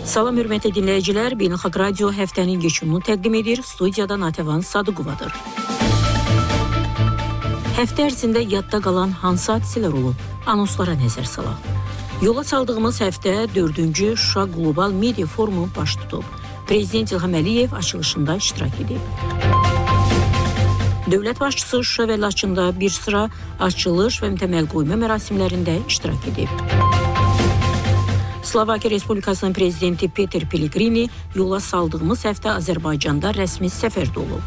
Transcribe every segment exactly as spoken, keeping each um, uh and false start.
Salam hörmətli dinləyicilər, Beynəlxalq Radio həftənin geçimini təqdim edir. Studiyada Natəvan Sadıqovadır. Həftə ərzində yadda qalan hansı hadisələr olub? Anonslara nəzər salaq. Yola saldığımız həftə dördüncü Şuşa Qlobal Media Forumu baş tutub. Prezident İlham Əliyev açılışında iştirak edib. Dövlət başçısı Şuşa və Laçında bir sıra açılış və təməl qoyma mərasimlərində iştirak edib. Slovakiya Respublikasının prezidenti Peter Pellegrini yola saldığımız həftə Azərbaycanda rəsmi səfərdə olub.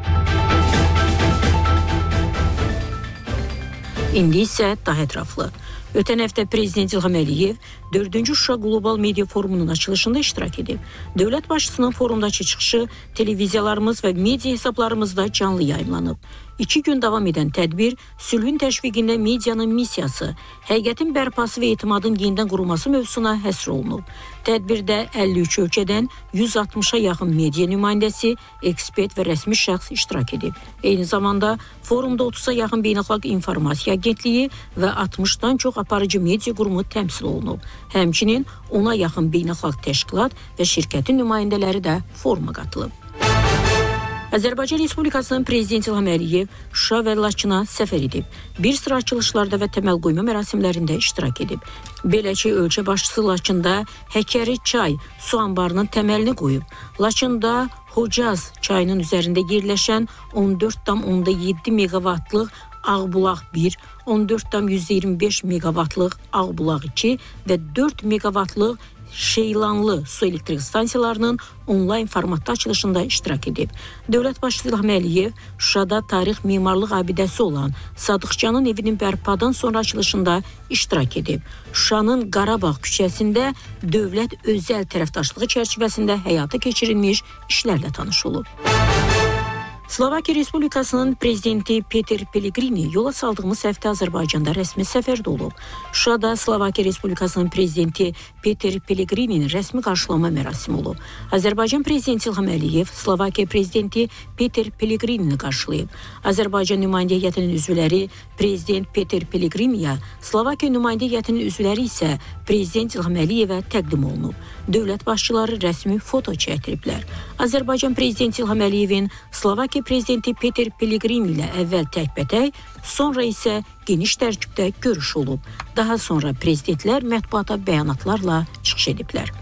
İndi isə daha ətraflı. Ötən həftə Prezident İlham Əliyev dördüncü Şuşa Qlobal Media Forumunun açılışında iştirak edib. Dövlət başçısının forumdakı çıxışı televiziyalarımız və media hesablarımızda canlı yayımlanıb. İki gün davam edən tədbir, sülhün təşviqində medianın missiyası, həqiqətin bərpası və etimadın yenidən qurulması mövzusuna həsr olunub. Tədbirdə əlli üç ölkədən yüz altmışa yaxın media nümayəndəsi, ekspert və rəsmi şəxs iştirak edib. Eyni zamanda forumda otuza yaxın Beynəlxalq İnformasiya Agentliyi və altmışdan çox aparıcı media qurumu təmsil olunub. Həmçinin ona yaxın beynəlxalq təşkilat və şirkətin nümayəndələri də foruma qatılıb. Azərbaycan Respublikasının prezidenti İlham Əliyev Şuşa və Laçına səfər edib. Bir sıra açılışlarda və təməl qoyma mərasimlərində iştirak edib. Belə ki, ölkə başçısı Laçında Həkəri çay su anbarının təməlini qoyub. Laçında Hocaz çayının üzərində yerləşən on dörd tam yeddi meqavatlıq Ağbulaq bir, on dörd tam yüz iyirmi beş meqavatlıq Ağbulaq iki və dörd meqavatlıq Şeylanlı su elektrik stansiyalarının onlayn formatda açılışında iştirak edib. Dövlət başçısı İlham Əliyev Şuşada tarix memarlıq abidəsi olan Sadıqcanın evinin bərpadan sonra açılışında iştirak edib. Şuşanın Qarabağ küçəsində dövlət özəl tərəfdaşlığı çərçivəsində həyata keçirilmiş işlərlə tanış olub. Slovakiya Respublikasının prezidenti Peter Pellegrini yola saldığımız həftə Azərbaycanda rəsmi səfərdə olub. Şuşada Slovakiya Respublikasının prezidenti Peter Pellegrininin rəsmi qarşılama mərasimi olub. Azərbaycan prezidenti İlham Əliyev Slovakiya prezidenti Peter Pellegrinini qarşılayıb. Azərbaycan nümayəndə heyətinin üzvləri prezident Peter Pellegriniyə, Slovakiya nümayəndə heyətinin üzvləri isə prezident İlham Əliyevə təqdim olunub. Dövlət başçıları rəsmi foto çəkdiriblər. Azərbaycan prezidenti İlham Əliyevin Slovakiya prezidenti Peter Pellegrini ilə əvvəl təkbətək, sonra isə geniş tərkibdə görüş olub. Daha sonra prezidentlər mətbuata bəyanatlarla çıxış ediblər.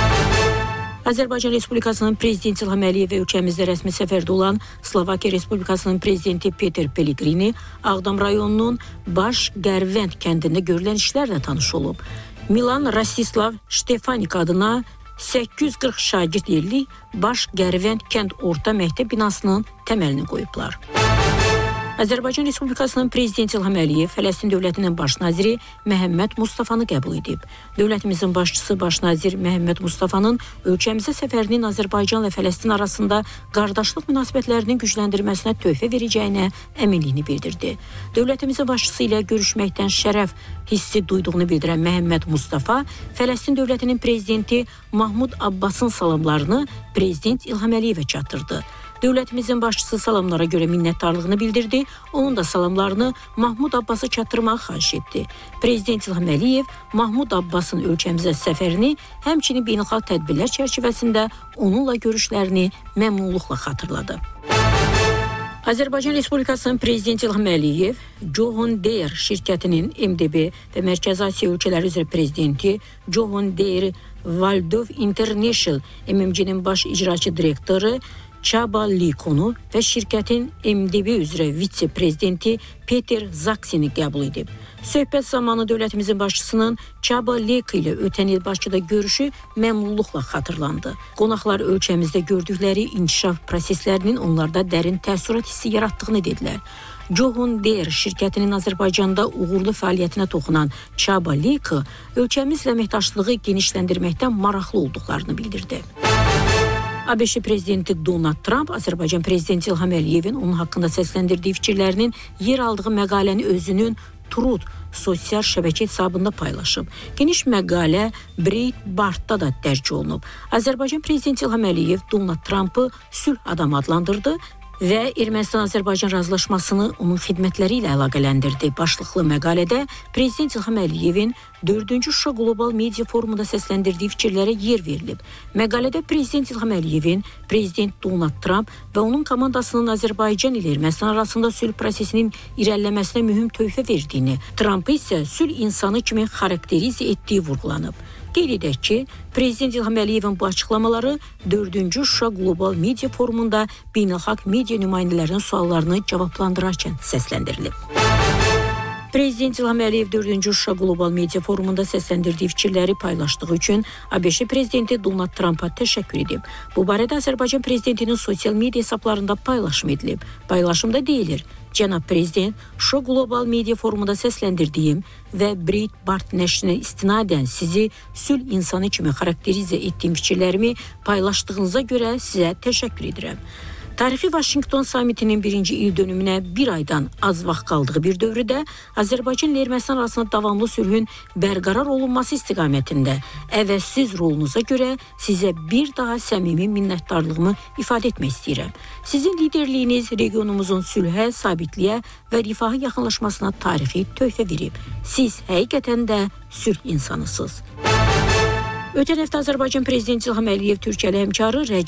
Azərbaycan Respublikasının prezidenti İlham Əliyev və ölkəmizdə rəsmi səfərdə olan Slovakiya Respublikasının prezidenti Peter Pellegrini Ağdam rayonunun Baş Qərvənd kəndində görülən işlərlə tanış olub. Milan Rastislav Ştefanik adına səkkiz yüz qırx şagird yerli Baş Qərvənd kənd orta məktəb binasının təməlini qoyublar. Azərbaycan Respublikasının prezidenti İlham Əliyev Fələstin dövlətinin baş naziri Məhəmməd Mustafanı qəbul edib. Dövlətimizin başçısı baş nazir Məhəmməd Mustafanın ölkəmizə səfərinin Azərbaycan və Fələstin arasında qardaşlıq münasibətlərinin gücləndirməsinə töhfə verəcəyinə əminliyini bildirdi. Dövlətimizin başçısı ilə görüşməkdən şərəf hissi duyduğunu bildirən Məhəmməd Mustafa, Fələstin dövlətinin prezidenti Mahmud Abbasın salamlarını prezident İlham Əliyevə çatdırdı. Dövlətimizin başçısı salamlara görə minnətdarlığını bildirdi, onun da salamlarını Mahmud Abbası çatdırmağı xahiş etdi. Prezident İlham Əliyev Mahmud Abbasın ölkəmizə səfərini, həmçinin beynəlxalq tədbirlər çərçivəsində onunla görüşlərini məmnunluqla xatırladı. Azərbaycan Respublikasının prezidenti İlham Əliyev John Deere şirkətinin M D B və Mərkəzi Asiya ölkələri üzrə prezidenti John Deere Valdov International M M G-nin baş icraçı direktoru Çaba Likonu və şirkətin M D B üzrə vitse-prezidenti Peter Zaksini qəbul edib. Söhbət zamanı dövlətimizin başçısının Çaba Liko ilə ötən il Bakıda görüşü məmnunluqla xatırlandı. Qonaqlar ölkəmizdə gördükləri inkişaf proseslərinin onlarda dərin təəssürat hissi yaratdığını dedilər. John Deere şirkətinin Azərbaycanda uğurlu fəaliyyətinə toxunan Çaba Liko ölkəmizlə əməkdaşlığı genişləndirməkdən maraqlı olduqlarını bildirdi. ABŞ prezidenti Donald Trump Azərbaycan prezidenti İlham Əliyevin onun haqqında səsləndirdiyi fikirlərinin yer aldığı məqaləni özünün Truth sosial şəbəkə hesabında paylaşıb. Geniş məqalə Breitbartda da dərc olunub. Azərbaycan prezidenti İlham Əliyev Donald Trumpı sülh adamı adlandırdı. və Ermənistan-Azərbaycan razılaşmasını onun xidmətləri ilə əlaqələndirdi. Başlıqlı məqalədə Prezident İlham Əliyevin dördüncü Şuşa Qlobal Media Forumunda səsləndirdiyi fikirlərə yer verilib. Məqalədə Prezident İlham Əliyevin Prezident Donald Trump və onun komandasının Azərbaycan ilə Ermənistan arasında sülh prosesinin irəliləməsinə mühüm töhfə verdiyini, Trumpı isə sülh insanı kimi xarakterizə etdiyi vurğulanıb. Qeyd edək ki, Prezident İlham Əliyevin bu açıqlamaları dördüncü Şuşa Qlobal Media Forumunda beynəlxalq media nümayəndələrinin suallarını cavablandırarkən səsləndirilib. Prezident İlham Əliyev dördüncü Şuşa Qlobal Media Forumunda səsləndirdiyi fikirləri paylaşdığı üçün ABŞ prezidenti Donald Trumpa təşəkkür edib. Bu barədə Azərbaycan prezidentinin sosial media hesablarında paylaşım edilib. Paylaşımda deyilir: Cənab Prezident, Şuşa Qlobal Media Forumunda səsləndirdiyim və Breitbart nəşrinə istinadən sizi sülh insanı kimi xarakterizə etdiyim fikirlərimi paylaşdığınıza görə sizə təşəkkür edirəm. Tarixi Vaşinqton samitinin birinci il dönümünə bir aydan az vaxt qaldığı bir dövrdə Azərbaycan ilə Ermənistan arasında davamlı sülhün bərqərar olunması istiqamətində əvəzsiz rolunuza görə sizə bir daha səmimi minnətdarlığımı ifadə etmək istəyirəm. Sizin liderliyiniz regionumuzun sülhə, sabitliyə və rifaha yaxınlaşmasına tarixi töhfə verib. Siz həqiqətən də sülh insanısınız. Ötən həftə Azərbaycan prezidenti İlham Əliyev Türkiyəli həmkarı Rəcəb